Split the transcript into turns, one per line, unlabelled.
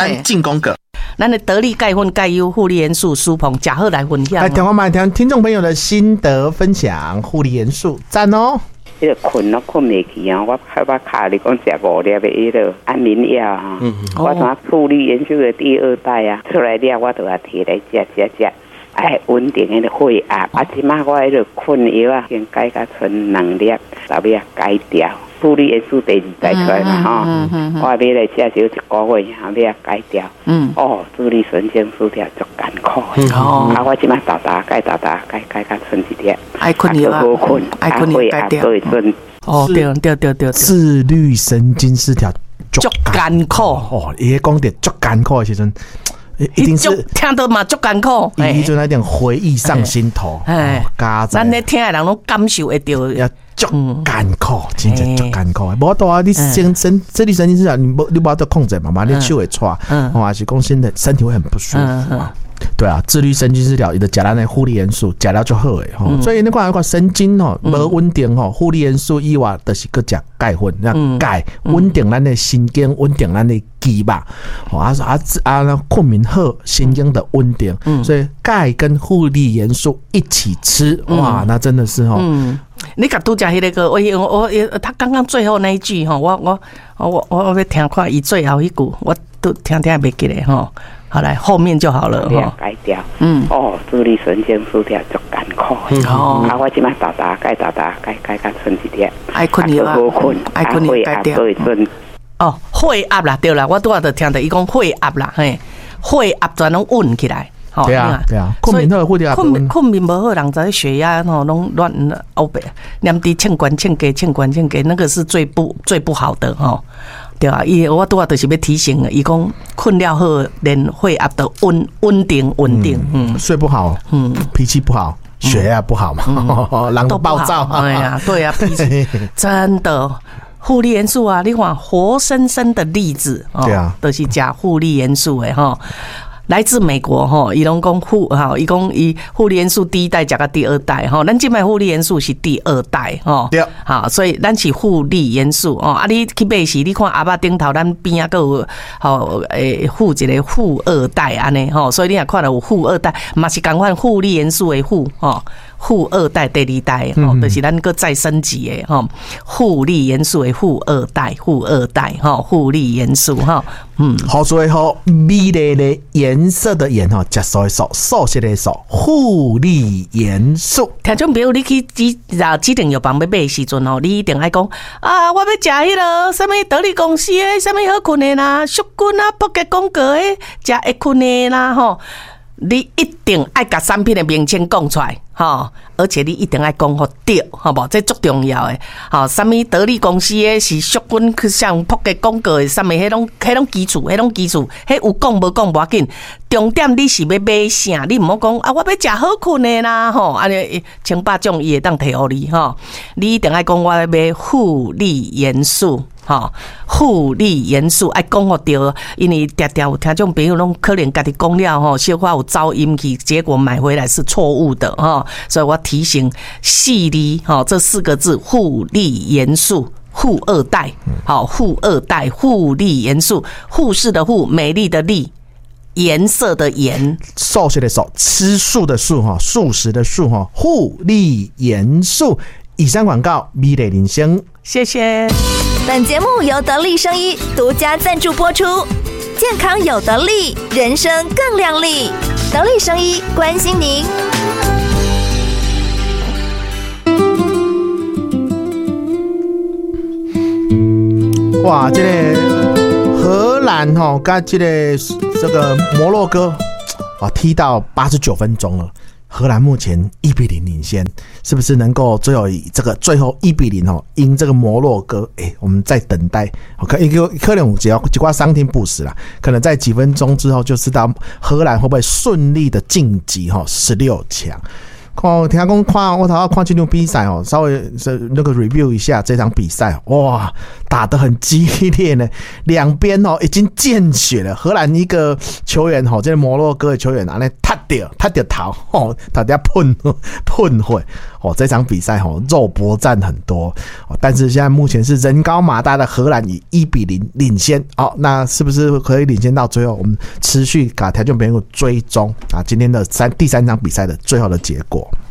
咱进攻个。
咱的得力钙粉钙优护理元素舒鹏假贺来分享。
来，听我们听众朋友的心得分享，护理元素赞哦。
迄个困咯困袂去啊！我卡你讲食5粒的迄个安眠药啊，我从护理元素的第2代啊出来了，我都要摕来食，哎，稳定迄个血压。即马我迄个困药啊，先改到剩2粒，后尾啊改掉。护理元素第2代出来嘛吼，我买来食少1个月，后尾啊改掉。自律神经失调足艰苦。我即马改到剩1粒。
爱困药啊，爱困药改掉。对，
自律神经失调
足艰苦。
伊讲的足艰苦的时阵。一定是
听到嘛足艰苦，
伊就那点回忆上心头，
咱咧听的人拢感受会到，
要足艰苦，真正足艰苦。无多啊，你自律神经失调，你无得控制嘛，你手会喘，还是讲身体会很不舒服。对啊，自律神经失调，伊就食咱的护理元素，食了就好诶吼。所以你看神经吼无稳定吼，护理元素以外，就是搁食钙粉，钙稳定咱的神经，稳定咱的肌肉，困眠好，神经的稳定。所以钙跟护理元素一起吃，哇，那真的是吼。
你甲拄食迄个我他刚刚最后那一句吼，我要听看伊最后一句，我都听袂记咧吼。好来，后面就好了哈。
改掉，自律神经失调足艰苦。我即马改到剩1粒。
爱困药啊，爱困药改掉。血压啦，对啦，我拄仔就听到伊讲血压啦，嘿，血压全拢稳起来。
对啊，困眠好，血压
困眠无好，人在血压吼拢乱欧北，念滴欠管欠给，那个是最不好的吼。对啊，我拄仔就是要提醒伊讲困了后，连血压都稳定，
睡不好，脾气不好，血压不好嘛，人都暴躁，
对啊，脾气真的。护理元素啊，你看活生生的例子，对啊，都是加护理元素的哈。来自美国哈，伊拢讲伊讲伊护理元素第1代加到第2代哈，咱即卖护理元素是第2代哈，对，好，所以咱是护理元素哦。你去买时，你看阿爸顶头咱边啊个有附一个护2代安尼吼，所以你也看到有护2代，嘛是共款护理元素的护吼。护2代、第2代吼，就是咱个再升级的吼，护理元素的护2代吼，护理元素哈，
好所以吼，美丽的颜色的颜吼，食素的素，素食的素，护理元素。
听众朋友，你去指定药房要买的时阵吼，你一定爱讲啊，我要食迄个什么得力公司的，什么好困的啦，淑君啊，北极广告的，食会困的啦吼。你一定爱把产品的名称讲出来，而且你一定爱讲好对，好不？这足重要的。什么得力公司的是淑君去上扑嘅广告的，什么迄种基础，迄有讲无讲无要紧。重点你是要买啥？你唔好讲啊！我要食好困的啦，安尼100种伊会当摕互你，你一定爱讲我要买护理元素。护理元素爱讲好对，因为常常有听众朋友拢可能家己讲了小可有噪音去，结果买回来是错误的所以我提醒细粒这4个字护理元素。护2代，护2代护理元素，护士的护，美丽的丽。颜色的颜，
素食的素，吃素的素素食的素护理元素。以上广告，美丽人生，
谢谢。
本节目由得力生医独家赞助播出，健康有得力，人生更亮丽。得力生医关心您。
哇，这个荷兰跟这个摩洛哥踢到89分钟了。荷兰目前1-0领先，是不是能够最后1-0赢这个摩洛哥？我们在等待，可能只要几挂伤停补时啦，可能在几分钟之后就知道荷兰会不会顺利的晋级16强。听讲我看这场比赛稍微那个 review 一下这场比赛，哇，打得很激烈呢，两边已经见血了。荷兰一个球员这个摩洛哥的球员踢掉头，大家喷血， 这场比赛肉搏战很多，但是现在目前是人高马大的荷兰以1-0领先。那是不是可以领先到最后？我们持续给听众朋友追踪今天的第三场比赛的最后的结果。